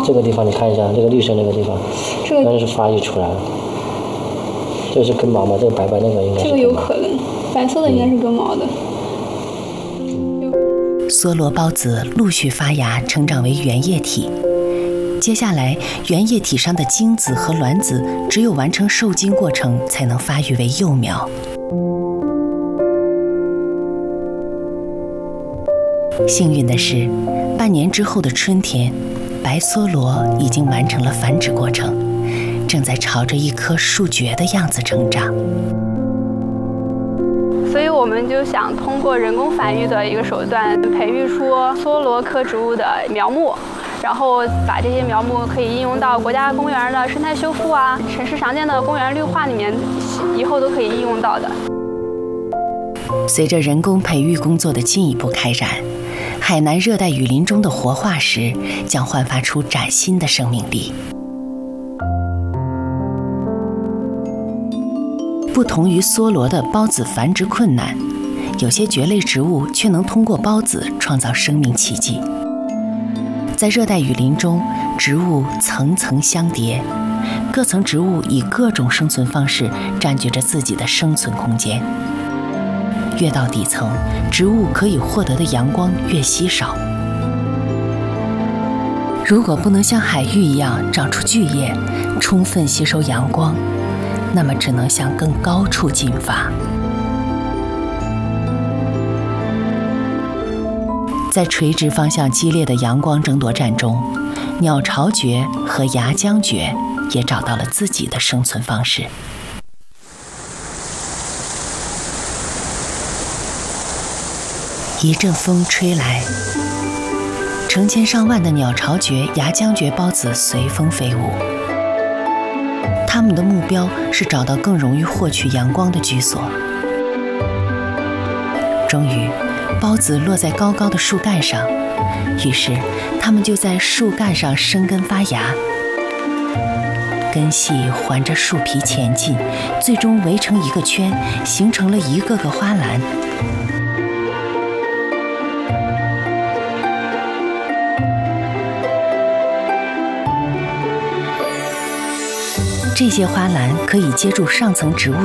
这个地方你看一下，这个绿色那个地方， 这个那是发育出来了。这是根毛嘛？这个白白那个应该是。 这个有可能，白色的应该是根毛的。 梭罗孢子陆续发芽，成长为原液体。接下来，原液体上的精子和卵子只有完成受精过程，才能发育为幼苗。幸运的是，半年之后的春天，白梭罗已经完成了繁殖过程，正在朝着一棵树蕨的样子成长。 所以我们就想通过人工繁育的一个手段，培育出梭罗科植物的苗木，然后把这些苗木可以应用到国家公园的生态修复啊，城市常见的公园绿化里面，以后都可以应用到的。 随着人工培育工作的进一步开展，海南热带雨林中的活化石将焕发出崭新的生命力。不同于梭罗的孢子繁殖困难，有些蕨类植物却能通过孢子创造生命奇迹。在热带雨林中，植物层层相叠，各层植物以各种生存方式占据着自己的生存空间。越到底层，植物可以获得的阳光越稀少。如果不能像海芋一样长出巨叶，充分吸收阳光，那么只能向更高处进发。在垂直方向激烈的阳光争夺战中，鸟巢蕨和芽浆蕨也找到了自己的生存方式。一阵风吹来，成千上万的鸟巢蕨、芽浆蕨孢子随风飞舞。它们的目标是找到更容易获取阳光的居所。终于，孢子落在高高的树干上，于是它们就在树干上生根发芽，根系环着树皮前进，最终围成一个圈，形成了一个个花篮。这些花篮可以接住上层植物